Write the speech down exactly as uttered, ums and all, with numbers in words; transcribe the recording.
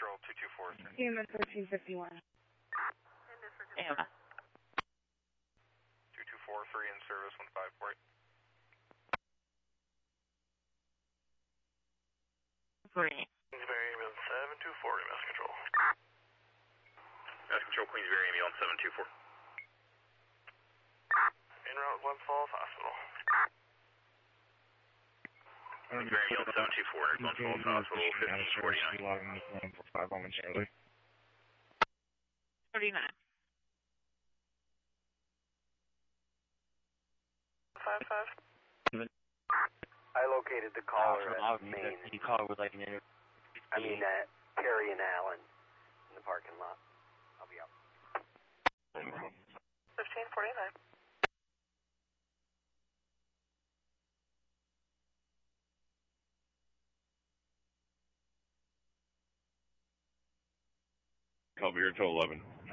Control two two four. E M S thirteen fifty-one. Yeah. two two four, three in service, one five four eight. Three. Queensbury ambulance seven two four, Mass Control. Mass Control, Queensbury ambulance seven two four. En route, Glens Falls Hospital. Queensbury ambulance seven two four, Glens Falls Hospital, fifteen forty-nine. Logging this one for five momentarily. Forty-nine. Five five. I located the caller Uh, at Maine. He called with like an inter. I mean, uh, Terry and Allen in the parking lot. I'll be up. Fifteen forty-nine. I'll be here till eleven.